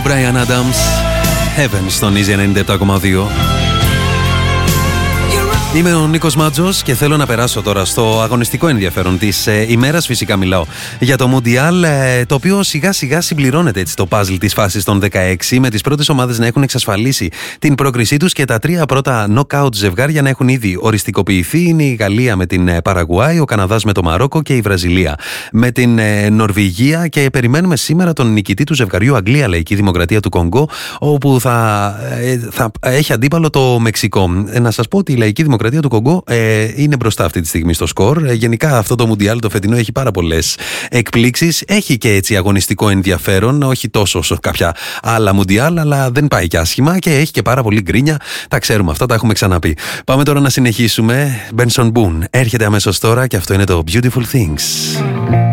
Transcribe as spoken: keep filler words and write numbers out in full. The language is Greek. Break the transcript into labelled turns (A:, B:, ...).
A: Bryan Adams, Heaven στον Easy ενενήντα επτά κόμμα δύο. Είμαι ο Νίκος Μάτζος και θέλω να περάσω τώρα στο αγωνιστικό ενδιαφέρον της ε, ημέρας. Φυσικά μιλάω για το Μουντιάλ, ε, το οποίο σιγά σιγά συμπληρώνεται έτσι το παζλ της φάσης των δεκαέξι, με τις πρώτες ομάδες να έχουν εξασφαλίσει την πρόκρισή τους και τα τρία πρώτα knockout ζευγάρια να έχουν ήδη οριστικοποιηθεί. Είναι η Γαλλία με την Παραγουάη, ο Καναδάς με το Μαρόκο και η Βραζιλία με την ε, Νορβηγία. Και περιμένουμε σήμερα τον νικητή του ζευγαριού Αγγλία Λαϊκή Δημοκρατία του Κονγκό, όπου θα, ε, θα έχει αντίπαλο το Μεξικό. Ε, να σας πω ότι η Λαϊκή Δημοκρατία του Κονγκό ε, είναι μπροστά αυτή τη στιγμή στο σκορ. Ε, γενικά αυτό το Μουντιάλ το φετινό έχει πάρα πολλές εκπλήξεις. Έχει και έτσι αγωνιστικό ενδιαφέρον, όχι τόσο όσο κάποια άλλα Μουντιάλ, αλλά δεν πάει και άσχημα και έχει και πάρα πολύ γκρίνια. Τα ξέρουμε αυτά, τα έχουμε ξαναπεί. Πάμε τώρα να συνεχίσουμε. Benson Boone έρχεται αμέσως τώρα και αυτό είναι το Beautiful Things.